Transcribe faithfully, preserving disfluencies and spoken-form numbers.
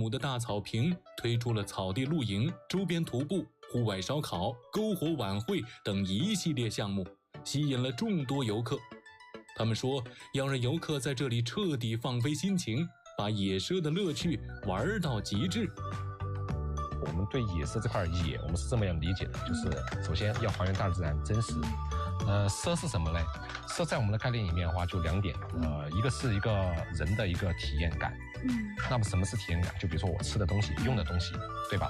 亩的大草坪推出了草地露营、周边徒步、户外烧烤、篝火晚会等一系列项目，吸引了众多游客。他们说，要让游客在这里彻底放飞心情，把野奢的乐趣玩到极致。 我们对野奢这块野，我们是这么样理解的，就是首先要还原大自然真实。呃，奢是什么呢？奢在我们的概念里面的话，就两点，呃，一个是一个人的一个体验感。嗯。那么什么是体验感？就比如说我吃的东西、用的东西，对吧？